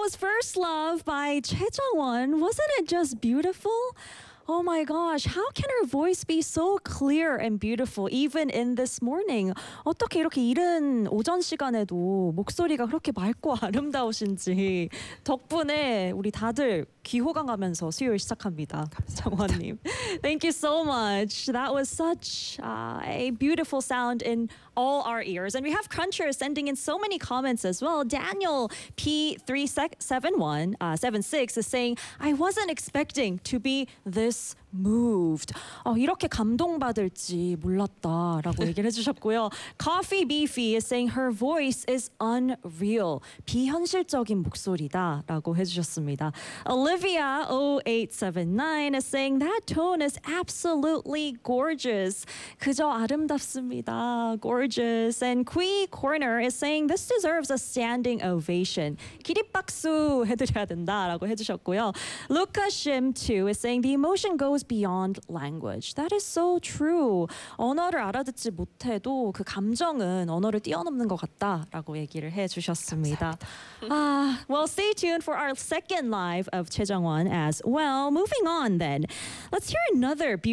was First Love by 최정원. Wasn't it just beautiful? Oh my gosh, how can her voice be so clear and beautiful even in this morning? 어떻게 이렇게 이른 오전 시간에도 목소리가 그렇게 맑고 아름다우신지 덕분에 우리 다들 귀호강 가면서 수요일 시작합니다. 정원님. Thank you so much. That was such a beautiful sound in all our ears. And we have Crunchers sending in so many comments as well. Daniel P37176 is saying, I wasn't expecting to be this moved. 이렇게 감동받을지 몰랐다라고 얘기를 해주셨고요. Coffee Beefy is saying her voice is unreal. 비현실적인 목소리다라고 해주셨습니다. Olivia 0879 is saying that tone is absolutely gorgeous. 그저 아름답습니다. Gorgeous. And Kui Corner is saying this deserves a standing ovation. 기립박수 해드려야 된다라고 해주셨고요. Lucas Shim 2 is saying the emotion goes beyond language. That is so true. 언어를 알아듣지 못해도 그 감정은 언어를 뛰어넘는 것 같다라고 얘기를 해주셨습니다. Well, stay tuned for our second live of 최정원 as well. Moving on then. Let's hear another